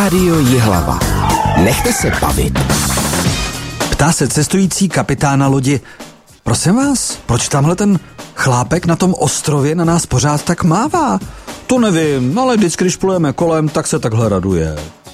Rádio Jihlava. Nechte se bavit. Ptá se cestující kapitána lodi: prosím vás, proč tamhle ten chlápek na tom ostrově na nás pořád tak mává? To nevím, ale vždycky, když plujeme kolem, tak se takhle raduje.